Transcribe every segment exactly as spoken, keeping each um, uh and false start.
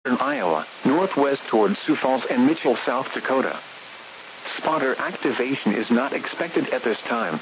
Iowa, northwest toward Sioux Falls and Mitchell, South Dakota. Spotter activation is not expected at this time.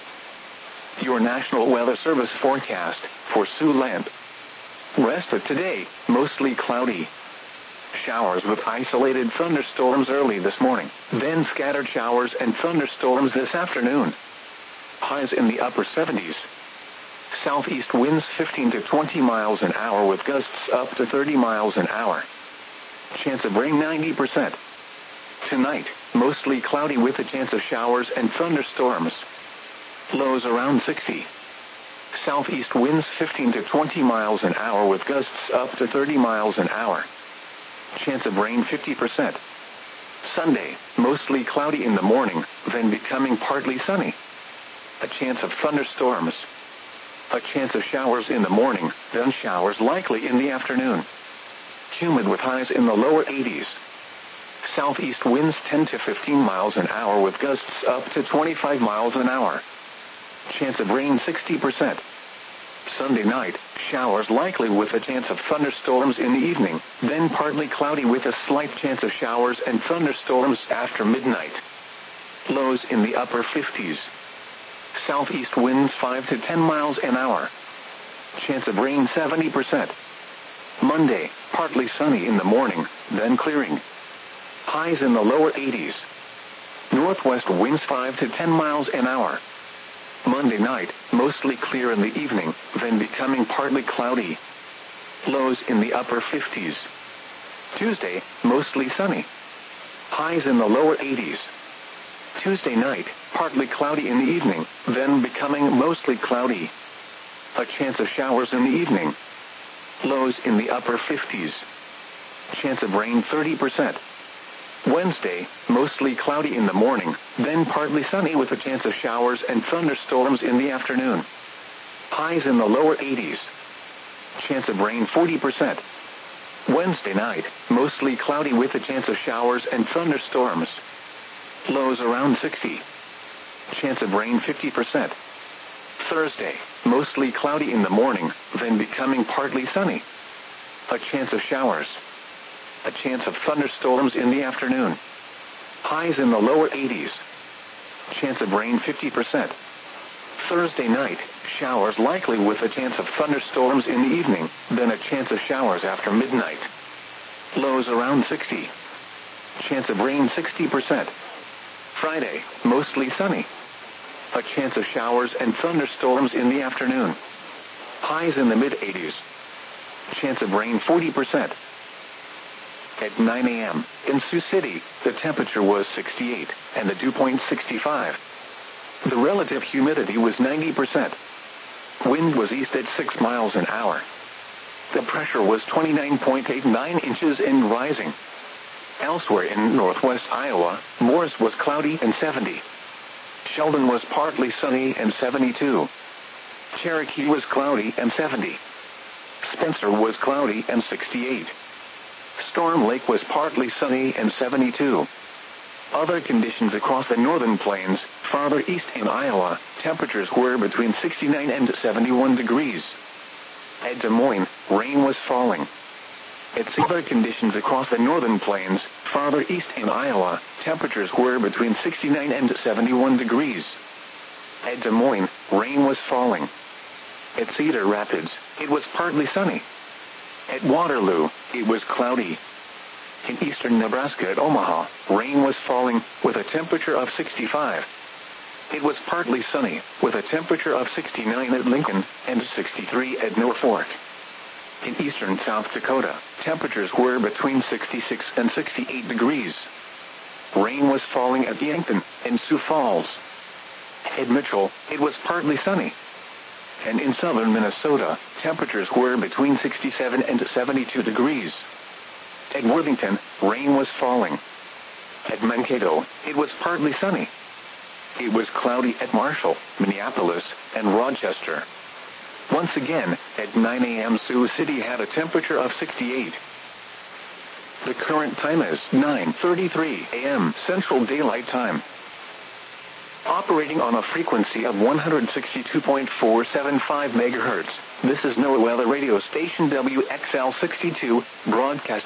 Your National Weather Service forecast for Siouxland. Rest of today, mostly cloudy. Showers with isolated thunderstorms early this morning, then scattered showers and thunderstorms this afternoon. Highs in the upper seventies. Southeast winds fifteen to twenty miles an hour with gusts up to thirty miles an hour. Chance of rain ninety percent. Tonight, mostly cloudy with a chance of showers and thunderstorms. Lows around sixty. Southeast winds fifteen to twenty miles an hour with gusts up to thirty miles an hour. Chance of rain fifty percent. Sunday, mostly cloudy in the morning, then becoming partly sunny. A chance of thunderstorms. A chance of showers in the morning, then showers likely in the afternoon. Humid with highs in the lower eighties. Southeast winds ten to fifteen miles an hour with gusts up to twenty-five miles an hour. Chance of rain sixty percent. Sunday night, showers likely with a chance of thunderstorms in the evening, then partly cloudy with a slight chance of showers and thunderstorms after midnight. Lows in the upper fifties. Southeast winds five to ten miles an hour. Chance of rain seventy percent. Monday, partly sunny in the morning, then clearing. Highs in the lower eighties. Northwest winds five to ten miles an hour. Monday night, mostly clear in the evening, then becoming partly cloudy. Lows in the upper fifties. Tuesday, mostly sunny. Highs in the lower eighties. Tuesday night, partly cloudy in the evening, then becoming mostly cloudy. A chance of showers in the evening. Lows in the upper fifties. Chance of rain thirty percent. Wednesday, mostly cloudy in the morning, then partly sunny with a chance of showers and thunderstorms in the afternoon. Highs in the lower eighties. Chance of rain forty percent. Wednesday night, mostly cloudy with a chance of showers and thunderstorms. Lows around sixty. Chance of rain fifty percent. Thursday, mostly cloudy in the morning, then becoming partly sunny. A chance of showers. A chance of thunderstorms in the afternoon. Highs in the lower eighties. Chance of rain fifty percent. Thursday night, showers likely with a chance of thunderstorms in the evening, then a chance of showers after midnight. Lows around sixty. Chance of rain sixty percent. Friday, mostly sunny. A chance of showers and thunderstorms in the afternoon. Highs in the mid-eighties. Chance of rain forty percent. At nine a.m., in Sioux City, the temperature was sixty-eight, and the dew point sixty-five. The relative humidity was ninety percent. Wind was east at six miles an hour. The pressure was twenty-nine point eight nine inches and rising. Elsewhere in northwest Iowa, Morris was cloudy and seventy. Sheldon was partly sunny and seventy-two. Cherokee was cloudy and seventy. Spencer was cloudy and sixty-eight. Storm Lake was partly sunny and seventy-two. Other conditions across the northern plains, farther east in Iowa, temperatures were between sixty-nine and seventy-one degrees. At Des Moines, rain was falling. At other conditions across the northern plains, farther east in Iowa, temperatures were between sixty-nine and seventy-one degrees. At Des Moines, rain was falling. At Cedar Rapids, it was partly sunny. At Waterloo, it was cloudy. In eastern Nebraska at Omaha, rain was falling, with a temperature of sixty-five. It was partly sunny, with a temperature of sixty-nine at Lincoln, and sixty-three at Norfolk. In eastern South Dakota, temperatures were between sixty-six and sixty-eight degrees. Rain was falling at Yankton and Sioux Falls. At Mitchell, it was partly sunny. And in southern Minnesota, temperatures were between sixty-seven and seventy-two degrees. At Worthington, rain was falling. At Mankato, it was partly sunny. It was cloudy at Marshall, Minneapolis, and Rochester. Once again, at nine a.m. Sioux City had a temperature of sixty-eight. The current time is nine thirty-three a.m. Central Daylight Time. Operating on a frequency of one hundred sixty-two point four seven five megahertz, this is NOAA Weather Radio Station W X L sixty-two, broadcasting